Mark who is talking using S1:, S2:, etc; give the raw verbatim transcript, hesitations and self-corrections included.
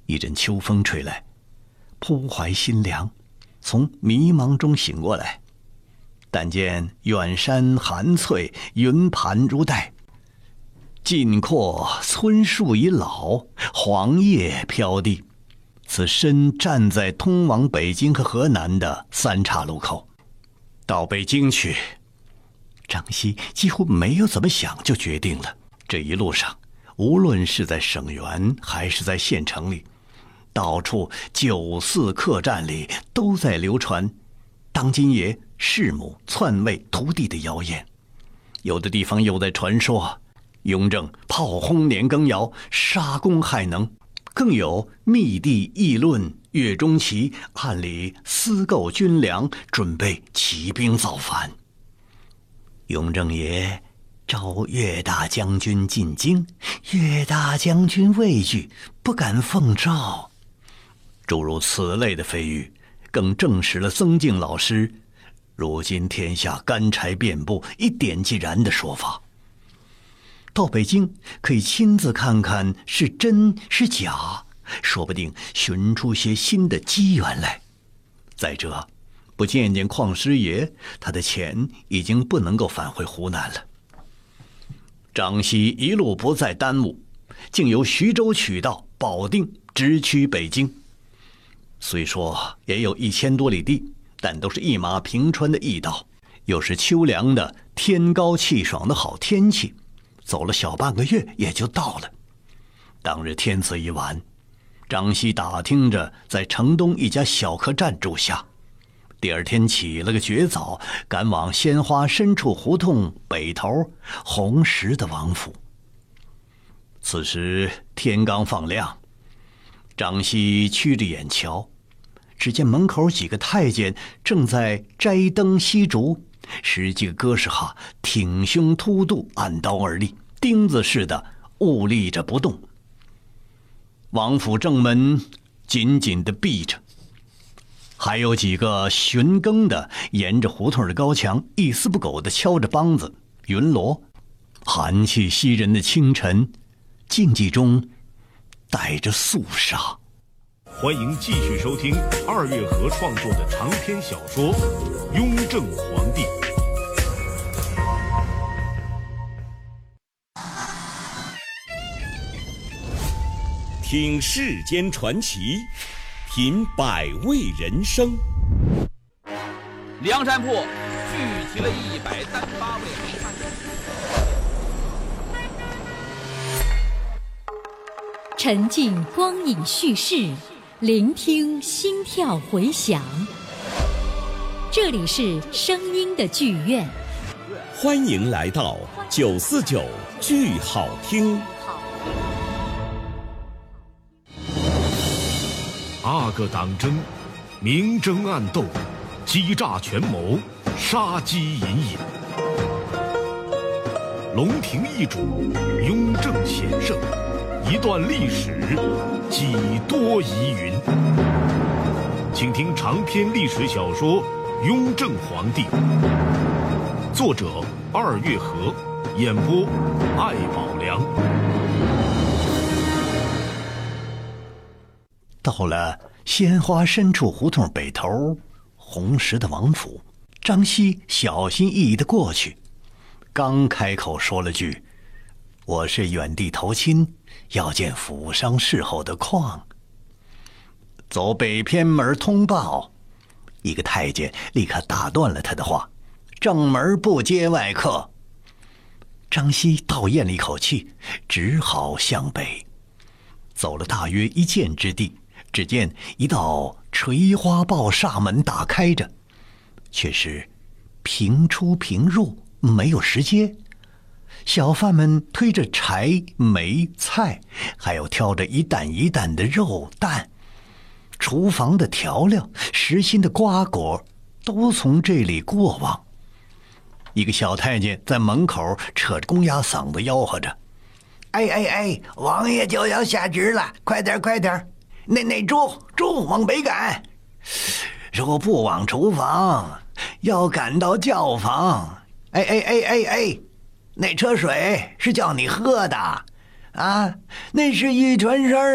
S1: 一阵秋风吹来，扑怀心凉，从迷茫中醒过来。但见远山寒翠，云盘如带，近阔村树已老，黄叶飘地。此身站在通往北京和河南的三岔路口。到北京去，张希几乎没有怎么想就决定了。这一路上，无论是在省园还是在县城里，到处酒肆客栈里都在流传当今爷弑母篡位屠地的谣言。有的地方又在传说雍正炮轰年羹尧，杀公害能，更有密地议论岳钟琪暗里私购军粮，准备起兵造反。雍正爷召岳大将军进京，岳大将军畏惧，不敢奉诏。诸如此类的蜚语，更证实了曾静老师如今天下干柴遍布，一点即燃的说法。到北京可以亲自看看是真是假，说不定寻出些新的机缘来。再者，不见见邝师爷，他的钱已经不能够返回湖南了。张希一路不再耽误，竟由徐州取道保定，直趋北京。虽说也有一千多里地，但都是一马平川的驿道，又是秋凉的天高气爽的好天气，走了小半个月也就到了。当日天色已晚，张希打听着在城东一家小客栈住下，第二天起了个绝早，赶往鲜花深处胡同北头红石的王府。此时天刚放亮，张希屈着眼瞧，只见门口几个太监正在摘灯吸烛，十几个哥斯哈挺胸凸肚，按刀而立，钉子似的兀立着不动。王府正门紧紧地闭着，还有几个巡更的沿着胡同的高墙一丝不苟地敲着梆子云锣。寒气袭人的清晨，静寂中带着肃杀。
S2: 欢迎继续收听二月河创作的长篇小说《雍正皇帝》。听世间传奇，品百味人生。
S3: 梁山泊聚集了一百三十八位好汉。
S4: 沉浸光影叙事，聆听心跳回响。这里是声音的剧院，
S2: 欢迎来到九四九剧好听。八个党争，明争暗斗，欺诈权谋，杀机隐隐。龙庭易主，雍正险胜，一段历史，几多疑云。请听长篇历史小说《雍正皇帝》，作者二月河，演播艾宝良。
S1: 到了鲜花深处胡同北头红石的王府，张希小心翼翼地过去，刚开口说了句：“我是远地投亲，要见府上侍候的邝。”走北偏门通报，一个太监立刻打断了他的话：“正门不接外客。”张希倒咽了一口气，只好向北。走了大约一箭之地，只见一道垂花豹煞门打开着，却是平出平入，没有石阶。小贩们推着柴煤菜，还有挑着一担一担的肉蛋，厨房的调料，实心的瓜果，都从这里过往。一个小太监在门口扯着公鸭嗓子吆喝着：“哎哎哎，王爷就要下旨了，快点快点！那那猪猪往北赶，若不往厨房，要赶到轿房。哎哎哎哎哎，那车水是叫你喝的啊，那是一传十